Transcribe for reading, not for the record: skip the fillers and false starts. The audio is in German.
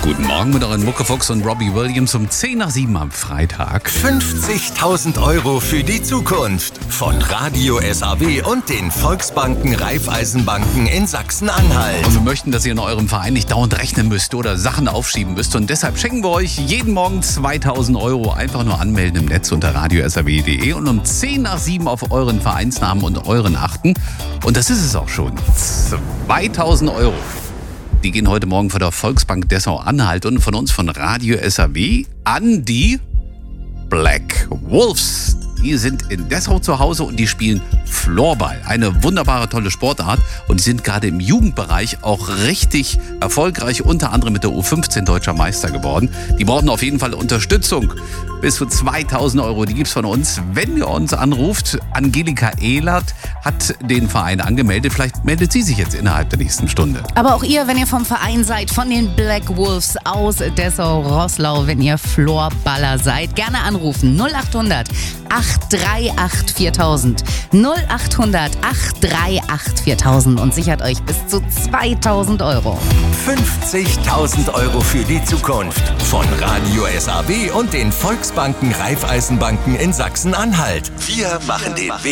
Guten Morgen mit euren Muckefuchs und Robbie Williams um 10 nach 7 am Freitag. 50.000 € für die Zukunft von Radio SAW und den Volksbanken Raiffeisenbanken in Sachsen-Anhalt. Und wir möchten, dass ihr in eurem Verein nicht dauernd rechnen müsst oder Sachen aufschieben müsst. Und deshalb schenken wir euch jeden Morgen 2.000 €. Einfach nur anmelden im Netz unter radiosaw.de und um 10 nach 7 auf euren Vereinsnamen und euren achten. Und das ist es auch schon. 2.000 €. Die gehen heute Morgen von der Volksbank Dessau-Anhalt und von uns von Radio SAW an die Black Wolves. Die sind in Dessau zu Hause und die spielen Floorball. Eine wunderbare, tolle Sportart. Und die sind gerade im Jugendbereich auch richtig erfolgreich, unter anderem mit der U15 deutscher Meister geworden. Die brauchen auf jeden Fall Unterstützung. Bis zu 2.000 €, die gibt's von uns, wenn ihr uns anruft. Angelika Ehlert hat den Verein angemeldet. Vielleicht meldet sie sich jetzt innerhalb der nächsten Stunde. Aber auch ihr, wenn ihr vom Verein seid, von den Black Wolves aus Dessau-Roßlau, wenn ihr Floorballer seid, gerne anrufen. 0800 838 4000. 0800 838 4000 und sichert euch bis zu 2.000 €. 50.000 € für die Zukunft von Radio SAW und den Volksbanken Raiffeisenbanken in Sachsen-Anhalt. Wir machen den Weg